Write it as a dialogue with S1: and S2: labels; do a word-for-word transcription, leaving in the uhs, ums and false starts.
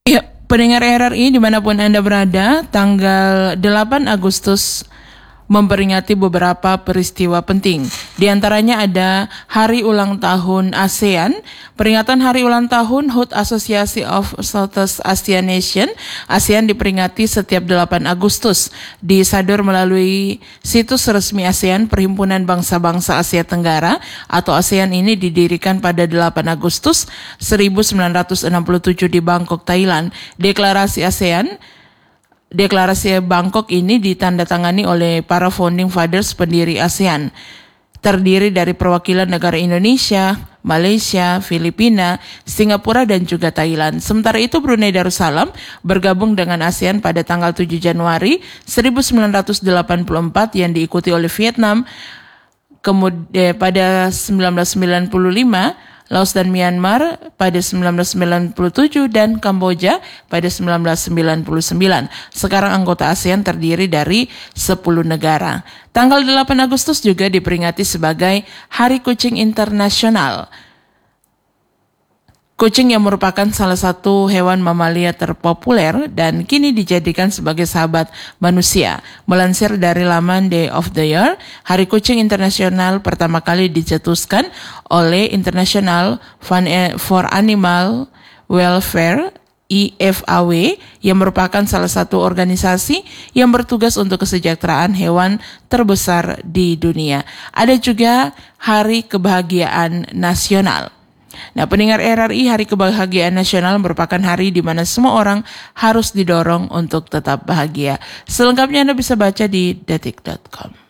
S1: Ya, pendengar R R I dimanapun Anda berada, tanggal delapan Agustus memperingati beberapa peristiwa penting. Di antaranya ada Hari Ulang Tahun ASEAN, peringatan Hari Ulang Tahun H U T Association of Southeast Asian Nation. ASEAN diperingati setiap delapan Agustus. Disadur melalui situs resmi ASEAN, Perhimpunan Bangsa-Bangsa Asia Tenggara atau ASEAN ini didirikan pada delapan Agustus seribu sembilan ratus enam puluh tujuh di Bangkok, Thailand. Deklarasi ASEAN Deklarasi Bangkok ini ditandatangani oleh para founding fathers pendiri ASEAN. Terdiri dari perwakilan negara Indonesia, Malaysia, Filipina, Singapura, dan juga Thailand. Sementara itu Brunei Darussalam bergabung dengan ASEAN pada tanggal tujuh Januari seribu sembilan ratus delapan puluh empat yang diikuti oleh Vietnam. Kemudian pada seribu sembilan ratus sembilan puluh lima, Laos dan Myanmar pada seribu sembilan ratus sembilan puluh tujuh dan Kamboja pada seribu sembilan ratus sembilan puluh sembilan. Sekarang anggota ASEAN terdiri dari sepuluh negara. Tanggal delapan Agustus juga diperingati sebagai Hari Kucing Internasional. Kucing yang merupakan salah satu hewan mamalia terpopuler dan kini dijadikan sebagai sahabat manusia. Melansir dari laman Day of the Year, Hari Kucing Internasional pertama kali dicetuskan oleh International for Animal Welfare I F A W yang merupakan salah satu organisasi yang bertugas untuk kesejahteraan hewan terbesar di dunia. Ada juga Hari Kebahagiaan Nasional. Nah, pendengar R R I, Hari Kebahagiaan Nasional merupakan hari di mana semua orang harus didorong untuk tetap bahagia. Selengkapnya Anda bisa baca di detik dot com.